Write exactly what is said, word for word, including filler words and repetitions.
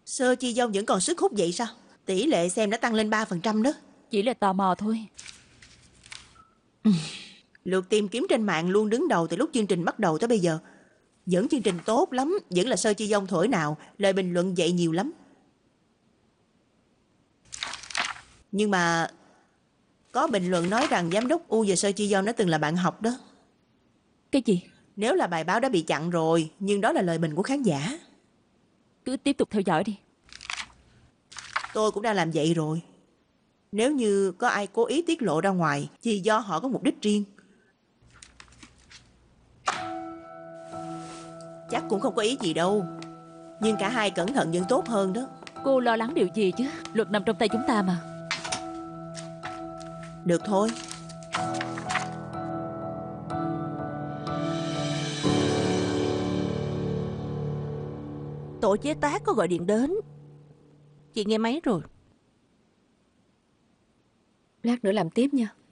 Sơ Chi Dông vẫn còn sức hút vậy sao? Tỷ lệ xem đã tăng lên ba phần trăm đó. Chỉ là tò mò thôi. Lượt tìm kiếm trên mạng luôn đứng đầu từ lúc chương trình bắt đầu tới bây giờ. Vẫn chương trình tốt lắm, vẫn là Sơ Chi Dông thổi nào, lời bình luận vậy nhiều lắm. Nhưng mà có bình luận nói rằng giám đốc U và Sơ Chi Dông đã từng là bạn học đó. Cái gì? Nếu là bài báo đã bị chặn rồi, nhưng đó là lời bình của khán giả. Cứ tiếp tục theo dõi đi. Tôi cũng đang làm vậy rồi. Nếu như có ai cố ý tiết lộ ra ngoài thì do họ có mục đích riêng. Chắc cũng không có ý gì đâu. Nhưng cả hai cẩn thận vẫn tốt hơn đó. Cô lo lắng điều gì chứ? Luật nằm trong tay chúng ta mà. Được thôi. Tổ chế tác có gọi điện đến. Chị nghe máy rồi. Lát nữa làm tiếp nha.